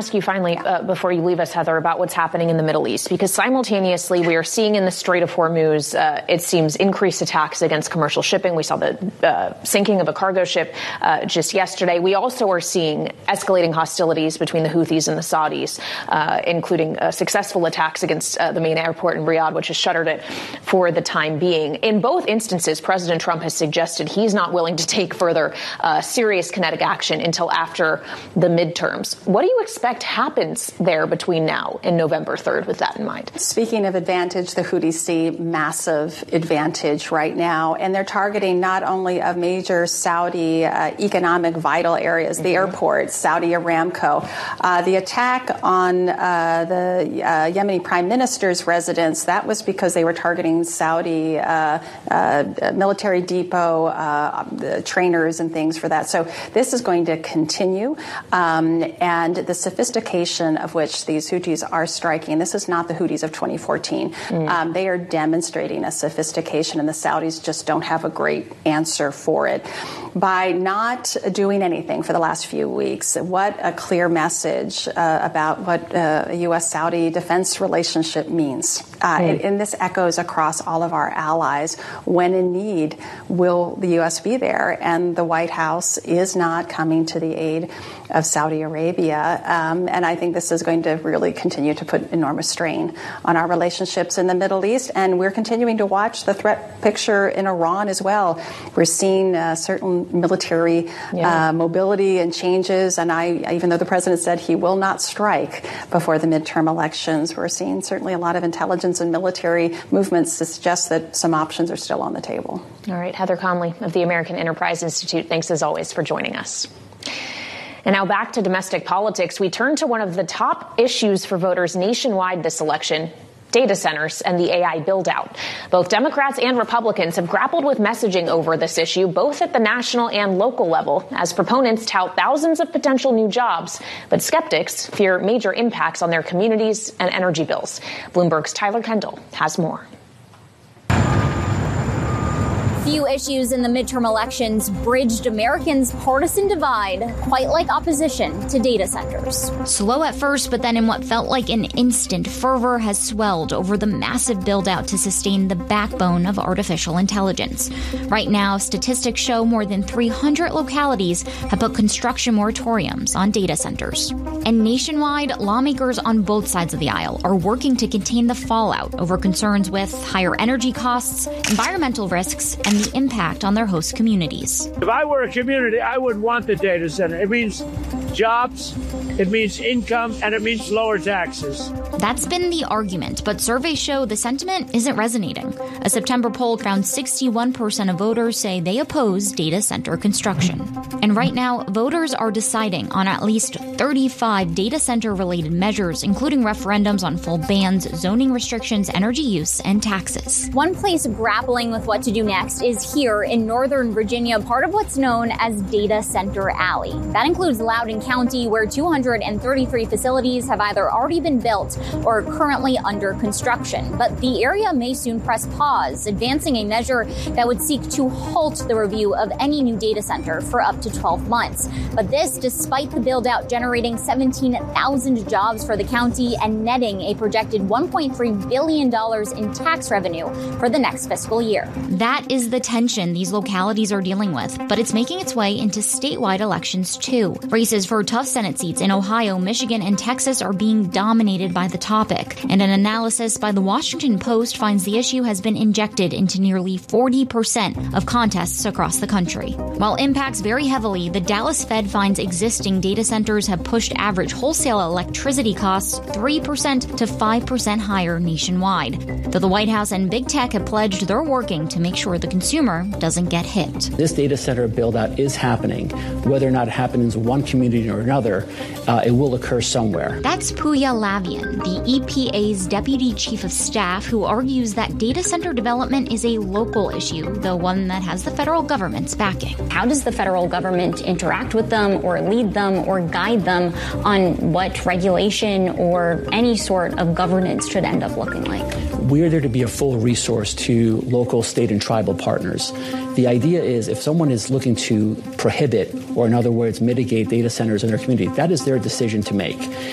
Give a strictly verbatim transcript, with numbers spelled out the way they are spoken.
ask you finally, uh, before you leave us, Heather, about what's happening in the Middle East, because simultaneously we are seeing in the Strait of Hormuz, uh, it seems, increased attacks against commercial shipping. We saw the uh, sinking of a cargo ship uh, just yesterday. We also are seeing escalating hostilities between the Houthis and the Saudis, uh, including uh, successful attacks against uh, the main airport in Riyadh, which has shuttered it for the time being. In both instances, President Trump has suggested he's not willing to take further uh, serious kinetic action until after the midterms. What do you expect happens there between now and November third with that in mind? Speaking of advantage, the Houthis see massive advantage right now, and they're targeting not only of major Saudi uh, economic vital areas, the mm-hmm. airport, Saudi Aramco. Uh, the attack on uh, the uh, Yemeni prime minister's residence, that was because they were targeting Saudi uh, uh, military depot, uh, the trainers and things for that. So this is going to continue. Um, and the sophistication of which these Houthis are striking, this is not the Houthis of twenty fourteen. Mm. Um, they are demonstrating a sophistication, and the Saudis just don't have a great answer for it. By not doing anything for the last few weeks, what a clear message uh, about what uh, a U S Saudi defense relationship means. Uh, mm. and, and this echoes across all of our allies. When in need, will the U S be there? And the White House is not coming to the aid of Saudi Arabia. Um, and I think this is going to really continue to put enormous strain on our relationships in the Middle East. And we're continuing to watch the threat picture in Iran as well. We're seeing uh, certain military yeah. uh, mobility and changes. And I, even though the president said he will not strike before the midterm elections, we're seeing certainly a lot of intelligence and military movements to suggest that some options are still on the table. All right. Heather Conley of the American Enterprise Institute, thanks as always for joining us. And now back to domestic politics. We turn to one of the top issues for voters nationwide this election, data centers and the A I build-out. Both Democrats and Republicans have grappled with messaging over this issue, both at the national and local level, as proponents tout thousands of potential new jobs, but skeptics fear major impacts on their communities and energy bills. Bloomberg's Tyler Kendall has more. Few issues in the midterm elections bridged Americans' partisan divide, quite like opposition to data centers. Slow at first, but then in what felt like an instant, fervor has swelled over the massive build-out to sustain the backbone of artificial intelligence. Right now, statistics show more than three hundred localities have put construction moratoriums on data centers. And nationwide, lawmakers on both sides of the aisle are working to contain the fallout over concerns with higher energy costs, environmental risks, and the impact on their host communities. If I were a community, I would want the data center. It means jobs, it means income, and it means lower taxes. That's been the argument, but surveys show the sentiment isn't resonating. A September poll found sixty-one percent of voters say they oppose data center construction. And right now, voters are deciding on at least thirty-five data center-related measures, including referendums on full bans, zoning restrictions, energy use, and taxes. One place grappling with what to do next is here in Northern Virginia, part of what's known as Data Center Alley. That includes Loudoun County, where two hundred thirty-three facilities have either already been built or are currently under construction. But the area may soon press pause, advancing a measure that would seek to halt the review of any new data center for up to twelve months. But this, despite the build-out generating seventeen thousand jobs for the county and netting a projected one point three billion dollars in tax revenue for the next fiscal year. That is the tension these localities are dealing with, but it's making its way into statewide elections too. Races for tough Senate seats in Ohio, Michigan, and Texas are being dominated by the topic. And an analysis by the Washington Post finds the issue has been injected into nearly forty percent of contests across the country. While impacts vary heavily, the Dallas Fed finds existing data centers have pushed average wholesale electricity costs three percent to five percent higher nationwide. Though the White House and big tech have pledged they're working to make sure the consumer doesn't get hit. This data center build-out is happening. Whether or not it happens in one community or another, uh, it will occur somewhere. That's Pooya Lavian, the E P A's Deputy Chief of Staff, who argues that data center development is a local issue, though one that has the federal government's backing. How does the federal government interact with them or lead them or guide them on what regulation or any sort of governance should end up looking like? We're there to be a full resource to local, state, and tribal partners. The idea is if someone is looking to prohibit, or in other words, mitigate data centers in their community, that is their decision to make.